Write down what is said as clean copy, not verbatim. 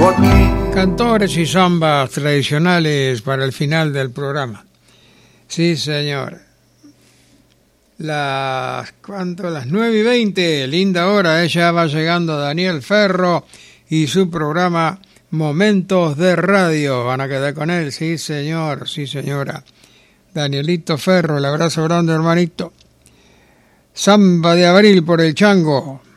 Cantores y zambas tradicionales para el final del programa. Sí, señor. Las 9:20, linda hora, ella va llegando Daniel Ferro y su programa Momentos de Radio. Van a quedar con él, sí, señor, sí, señora. Danielito Ferro, el abrazo grande, hermanito. Samba de abril por el chango.